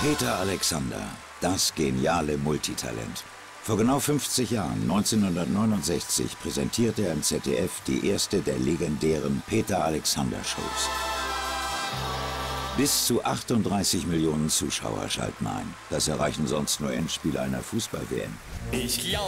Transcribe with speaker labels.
Speaker 1: Peter Alexander, das geniale Multitalent. Vor genau 50 Jahren, 1969, präsentierte er im ZDF die erste der legendären Peter-Alexander-Shows. Bis zu 38 Millionen Zuschauer schalten ein. Das erreichen sonst nur Endspiele einer Fußball-WM.